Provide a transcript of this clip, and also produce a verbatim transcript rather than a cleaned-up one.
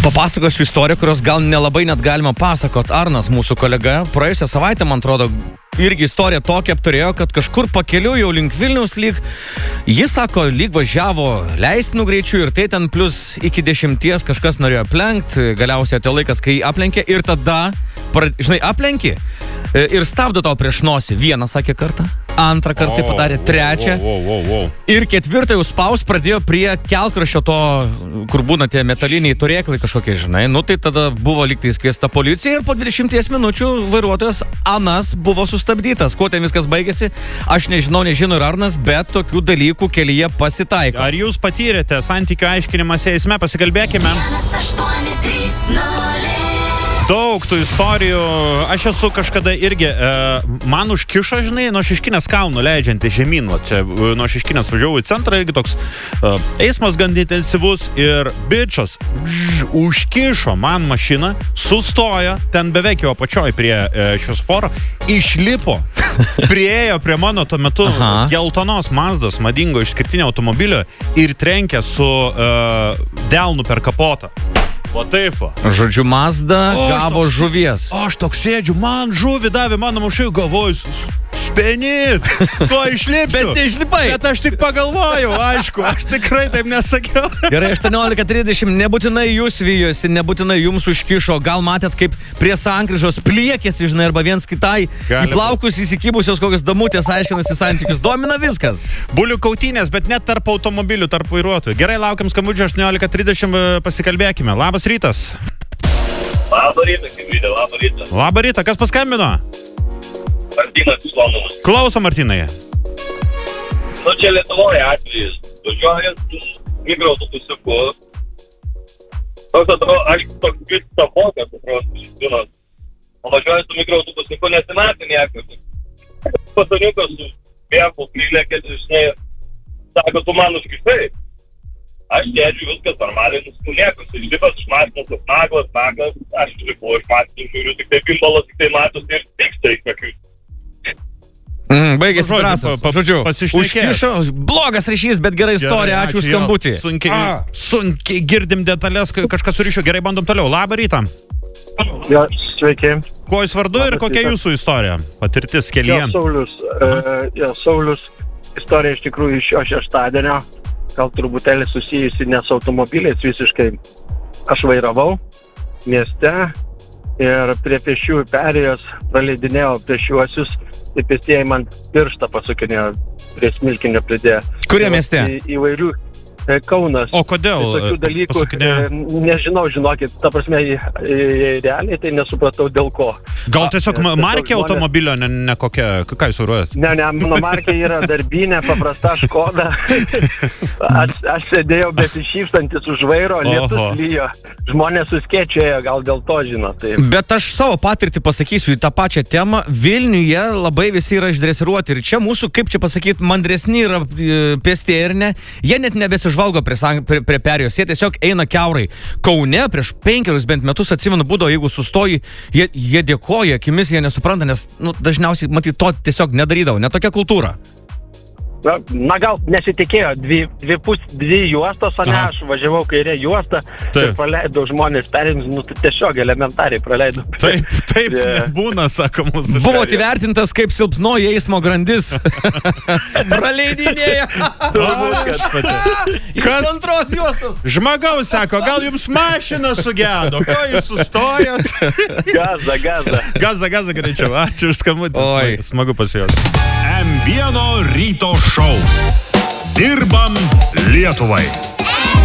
Papasakosiu istoriją, kurios gal nelabai net galima pasakot. Arnas, mūsų kolega, praėjusią savaitę, man atrodo, irgi istoriją tokią apturėjo, kad kažkur pakeliu jau link Vilniaus lyg, jis sako, lyg važiavo leistinų greičių ir tai ten plus iki dešimties kažkas norėjo aplenkti, galiausiai atėjo laikas, kai aplenkė ir tada, žinai, aplenkė ir stabdo tau prieš nosį. Vieną sakė kartą, antrą kartą oh, padarė, trečią oh, oh, oh, oh. ir ketvirtą jau spaust pradėjo prie kelkraščio to, kur būna tie metaliniai turėklai kažkokie, žinai. Nu tai tada buvo lygtais kviesta policija ir po dvidešimties minučių vairuotojas Anas buvo sustabdytas. Kuo ten viskas baigėsi, aš nežinau, nežinau ir Arnas, bet tokių dalykų kelyje pasitaiko. Ar jūs patyrėte santykių aiškinimąsi eisme? Pasikalbėkime. Daug tų istorijų. Aš esu kažkada irgi, e, man užkišo, žinai, nuo Šeškinės kalno leidžiantį žemyn. Čia nuo Šeškinės važiavau į centrą, irgi toks e, eismas gan intensyvus ir bičas bž, užkišo man mašiną, sustojo, ten beveik jau apačioj prie e, šviesoforo, išlipo, priėjo prie mano tuo metu Aha. geltonos Mazdos, madingo išskirtinio automobilio ir trenkė su e, delnu per kapotą. O taip. Žodžiu, Mazda o, gavo toks, žuvies. O aš toks sėdžiu, man žuvį davė, mano mušai galvoju, spenit, to išlipsiu. Bet neišlipai. Bet aš tik pagalvojau, aišku, aš tikrai taip nesakiau. Gerai, aštuoniolika trisdešimt, nebūtinai jūs vijosi, nebūtinai jums užkišo, gal matėt, kaip prie sankryžos pliekėsi, žinai, arba viens kitai, Gali į plaukus įsikibusios kokios damutės aiškinasi santykius, domina viskas. Bulių kautynės, bet net tarp automobilių, tarp vairuotojų. Gerai, laukiam skambučio aštuoniolika trisdešimt, pasikalbėkime. Labas rytas. Labą rytą, Kibridė, labą rytą. Labą rytą, kas paskambino? Martynas iš Londono. Klauso, Martynai. Nu, čia Lietuvoje atvejis. Važiuojant mikroautobusiuku. Toks atrodo, aš toks kaip tapokas, atrodo, žinot. O važiuojant su mikroautobusiuku nesimatė nieko. Patoniukas su vėpu, prilėkės, žinai, sako, tu man užkišai. Aš sėdžiu, viskas normaliai, nuskūnėkus, išlipas iš mašinos, tas naglas, naglas, aš išlipu iš mašinos, žiūriu, tik tai pimbalas, tik tai matos ir tik tai kakius. Mm, baigėsi prastas, žodžiu, pasišnekėjo. Užkišo, blogas ryšys, bet gera istorija, ačiū už skambutį. Sunkiai, sunkiai girdim detalės, kažkas surišo, gerai, bandom toliau. Labą rytą. Ja, sveiki. Kuo jūs vardu ir kokia jūsų istorija? Patirtis kelyje? Ja, Saulius, e, ja, Saulius, istorija iš tikrųjų iš šio šeštadienio. Gal truputėlį susijusi ne su automobiliais visiškai. Aš vairavau mieste ir prie pėsčiųjų perėjos praleidinėjau pėsčiuosius ir pėstieji man pirštą pasukinėjo prie smilkinio pridėjo. Kurie mieste? Į, įvairių Kaunas. O kodėl? Tai tokių dalykų, Pasukinė... nežinau, žinokit, ta prasme, realiai tai nesupratau dėl ko. Gal tiesiog A, markė žmonės... automobilio, ne, ne kokia, ką jūs vairuojat? Ne, ne, mano markė yra darbinė, paprasta Škoda. Aš, aš sėdėjau besišypsantis už vairo, lietus lyjo. Žmonės suskėčiojo, gal dėl to, žinot. Tai... Bet aš savo patirtį pasakysiu į tą pačią temą. Vilniuje labai visi yra išdresiruoti ir čia mūsų, kaip čia pasakyti, mandresni yra pėstieji ir ne. Jie net nebesižvalgo prie, prie, prie perėjos, jie tiesiog eina kiaurai. Kaune prieš penkerius bent metus, atsimenu, būdavo, jeigu sustoji, jie, jie dėkoja, akimis jie nesupranta, nes nu, dažniausiai, matyt, to tiesiog nedarydavo, netokia kultūra. Na, na gal nesitikėjo, dvi, dvi, pus, dvi juostos, o ne, Aha. aš važiavau kairė juostą ir praleidau žmonės perėjimus, nu, tiesiog elementariai praleidau. Taip, taip yeah. Būna, sako mūsų. Buvo įvertintas kaip silpnoji eismo grandis. Praleidinėjo. Iš antros juostos. Žmogaus, sako, gal jums mašina sugedo, ko jūs sustojot? Gaza, gaza. Gaza, gaza greičiau, ačiū už skambutį. Oi, smagu pasijausti. M vieno ryto šou. Dirbam Lietuvai.